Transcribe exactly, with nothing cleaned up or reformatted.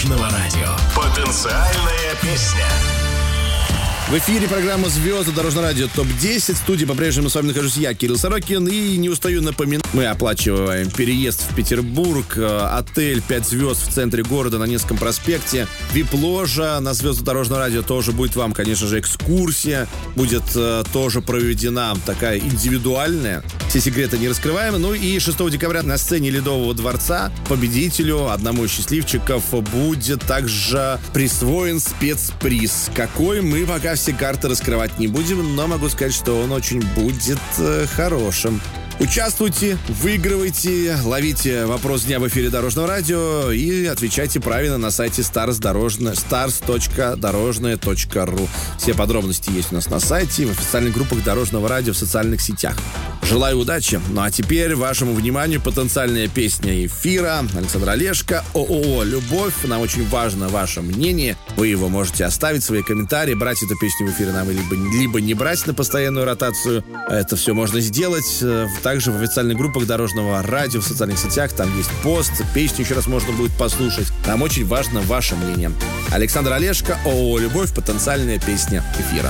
Дорожного радио. Потенциальная песня. В эфире программа «Звезды Дорожного радио топ десять». В студии по-прежнему с вами нахожусь я, Кирилл Сорокин. И не устаю напоминать, мы оплачиваем переезд в Петербург, отель пять звезд в центре города на Невском проспекте, вип-ложа на «Звезды Дорожного радио». Тоже будет вам, конечно же, экскурсия. Будет э, тоже проведена такая индивидуальная. Все секреты не раскрываем. Ну и шестого декабря на сцене Ледового дворца победителю, одному из счастливчиков, будет также присвоен спецприз. Какой, мы пока все карты раскрывать не будем, но могу сказать, что он очень будет э, хорошим. Участвуйте, выигрывайте, ловите вопрос дня в эфире Дорожного радио и отвечайте правильно на сайте старс точка дорожное точка ру. Все подробности есть у нас на сайте, в официальных группах Дорожного радио, в социальных сетях. Желаю удачи. Ну а теперь вашему вниманию потенциальная песня эфира. Александр Олешко, ООО «Любовь». Нам очень важно ваше мнение. Вы его можете оставить, свои комментарии, брать эту песню в эфире нам либо, либо не брать на постоянную ротацию. Это все можно сделать. Также в официальных группах Дорожного радио, в социальных сетях. Там есть пост, песню еще раз можно будет послушать. Нам очень важно ваше мнение. Александр Олешко, ООО «Любовь», потенциальная песня эфира.